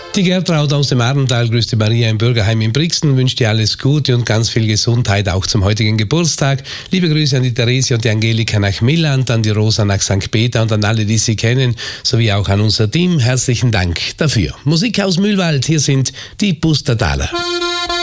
Die Gertraud aus dem Arntal grüßt die Maria im Bürgerheim in Brixen, wünscht dir alles Gute und ganz viel Gesundheit auch zum heutigen Geburtstag. Liebe Grüße an die Therese und die Angelika nach Milland, an die Rosa nach St. Peter und an alle, die sie kennen, sowie auch an unser Team. Herzlichen Dank dafür. Musik aus Mühlwald, hier sind die Pustertaler.